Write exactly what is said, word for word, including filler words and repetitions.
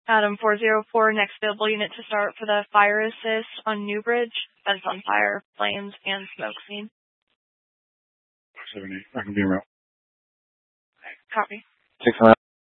Adam four zero four, next available unit to start for the fire assist on Newbridge. Fence on fire, flames, and smoke scene. seven eight, I can be around. Copy. Six